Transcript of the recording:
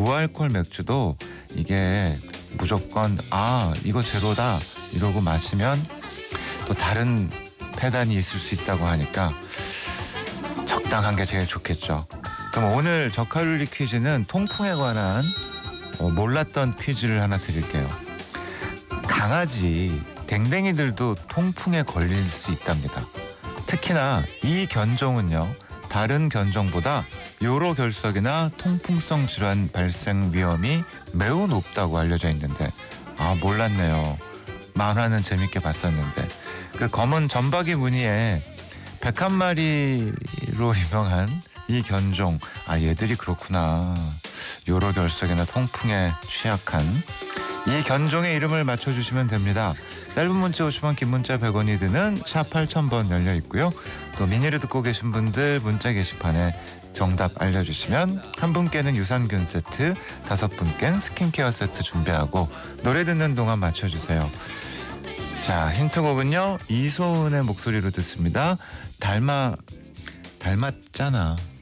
무알콜 맥주도 이게 무조건 이거 제로다 이러고 마시면 또 다른 폐단이 있을 수 있다고 하니까 적당한 게 제일 좋겠죠. 그럼 오늘 저칼로리 퀴즈는 통풍에 관한 몰랐던 퀴즈를 하나 드릴게요. 강아지 댕댕이들도 통풍에 걸릴 수 있답니다. 특히나 이 견종은요, 다른 견종보다 요로 결석이나 통풍성 질환 발생 위험이 매우 높다고 알려져 있는데 몰랐네요. 만화는 재밌게 봤었는데 그 검은 점박이 무늬에 101마리로 유명한 이 견종 얘들이 그렇구나. 요로 결석이나 통풍에 취약한 이 견종의 이름을 맞춰주시면 됩니다. 짧은 문자 50원, 긴 문자 100원이 드는 샵 8000번 열려 있고요. 또 미니를 듣고 계신 분들 문자 게시판에 정답 알려주시면 한 분께는 유산균 세트, 5분께는 스킨케어 세트 준비하고 노래 듣는 동안 맞춰주세요. 자, 힌트곡은요, 이소은의 목소리로 듣습니다. 닮았잖아.